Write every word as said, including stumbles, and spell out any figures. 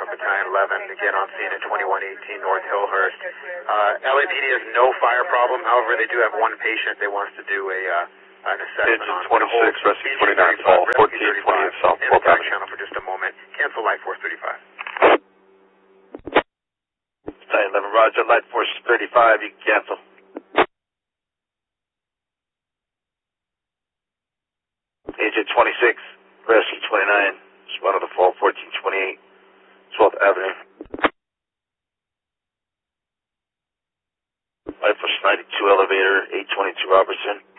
Battalion eleven, again on scene at twenty-one eighteen North Hillhurst. Uh, L A P D has no fire problem, however, they do have one patient they wants to do a uh, an assessment Engine on. twenty-six, rescue twenty-nine, fall, fourteen twenty-eight South, in the back channel for just a moment. Cancel Light Force thirty-five. Battalion eleven, roger, Light Force thirty-five, you can cancel. Agent twenty-six, rescue twenty-nine, spot of the fall, fourteen twenty-eight, twelfth Avenue. Light Force ninety-two, elevator, eight twenty-two Robertson.